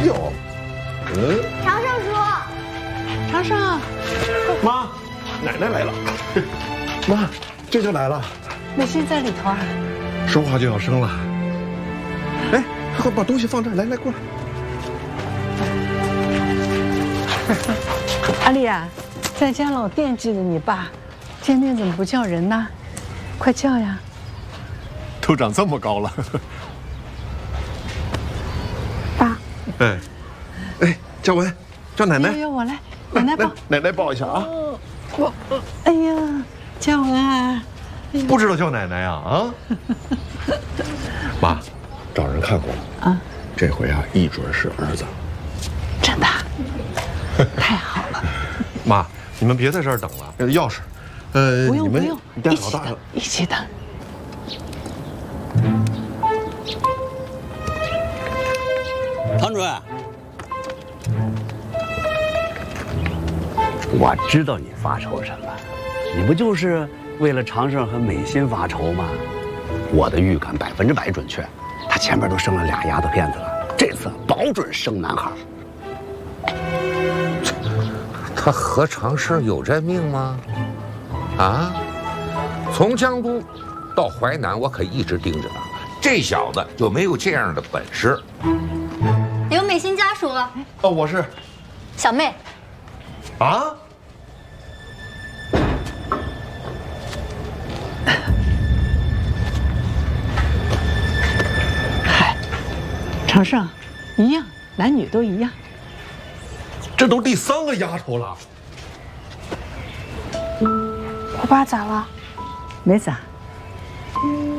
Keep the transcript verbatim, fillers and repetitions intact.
哟，嗯， 长胜叔， 长胜， 妈，奶奶来了。妈，这就来了。 美心在里头啊。 说话就要生了。哎，快把东西放这儿，来来过来。 阿丽啊，在家老惦记着你爸，见面怎么不叫人呢？快叫呀！ 都长这么高了。 爸。 哎，哎，嘉文，叫奶奶。 悠悠，我来，奶奶抱。 奶奶抱一下啊。 我，哎呀，嘉文啊。 不知道叫奶奶啊啊！妈，找人看过了啊，这回啊，一准是儿子。 真的？太好了。 妈，你们别在这儿等了，钥匙，呃， 不用不用， 你带老大了， 一起等。 唐主任，我知道你发愁什么，你不就是为了长胜和美心发愁吗？我的预感百分之百准确，他前面都生了俩丫头片子了，这次保准生男孩。 他和长胜有这命吗？啊！从江都到淮南，我可一直盯着他，这小子就没有这样的本事。 刘美心家属。 哦，我是小妹。 啊？ 嗨，长胜，一样，男女都一样。 这都第三个丫头了。 我爸咋了？ 没咋。